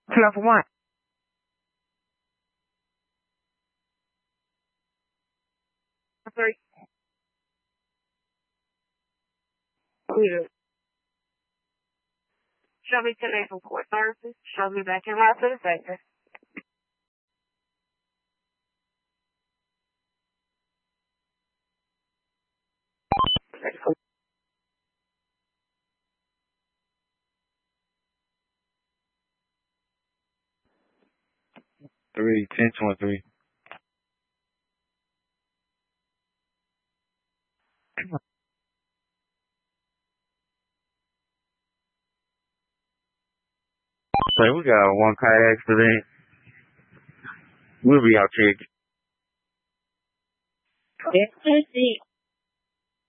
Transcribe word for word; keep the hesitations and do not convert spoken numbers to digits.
Twelve for one. Three. Clear. Show me today from court services. Show me back in line to the center. Three, ten, twenty-three. So we got one car accident. We'll be out here. Yes,